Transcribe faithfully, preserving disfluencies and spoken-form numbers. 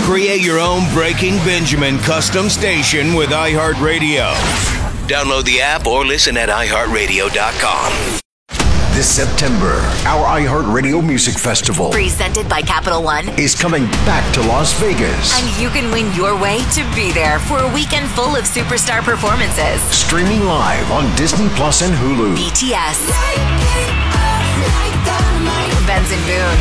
Create your own Breaking Benjamin custom station with iHeartRadio. Download the app or listen at i heart radio dot com. This September, our iHeartRadio Music Festival, presented by Capital One, is coming back to Las Vegas. And you can win your way to be there for a weekend full of superstar performances. Streaming live on Disney Plus and Hulu. B T S, Benson Boone,